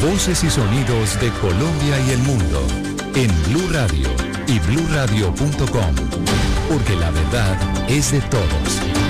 Voces y sonidos de Colombia y el mundo en Blue Radio y bluradio.com, porque la verdad es de todos.